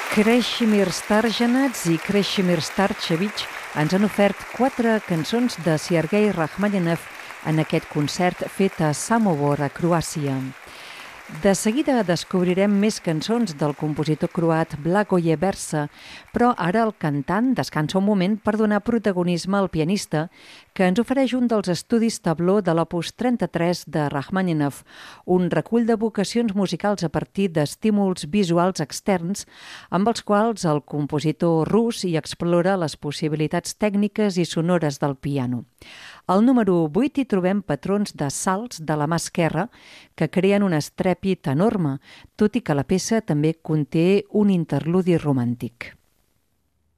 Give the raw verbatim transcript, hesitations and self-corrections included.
Krešimir Starjanats i Krešimir Starčević ens han ofert quatre cançons de Sergei Rachmaninov en aquest concert fet a Samobor, a Croàcia. De seguida descobrirem més cançons del compositor croat Blagoje Bersa, però ara el cantant descansa un moment per donar protagonisme al pianista, que ens ofereix un dels estudis tabló de l'opus trenta-tres de Rachmaninov, un recull de vocacions musicals a partir d'estímuls visuals externs, amb els quals el compositor rus hi explora les possibilitats tècniques i sonores del piano. Al número vuit hi trobem patrons de salts de la mà esquerra que creen un estrèpit enorme, tot i que la peça també conté un interludi romàntic.